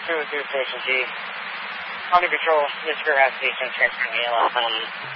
202 Station G. Quality Control, this is Station transferring ALS.